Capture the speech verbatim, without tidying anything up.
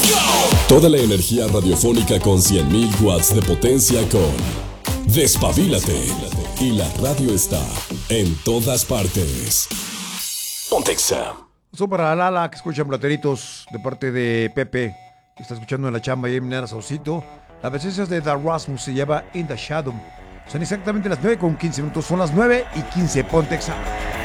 Toda la energía radiofónica con cien mil watts de potencia con Despabilate. Y la radio está en todas partes. Pontexa. Eso para Lala, que escuchan Plateritos de parte de Pepe, que está escuchando en la chamba y en Minera Saucito. La presencia es de The Rasmus, se llama In the Shadow. Son exactamente las nueve con quince minutos, son las nueve y quince. Pontexa.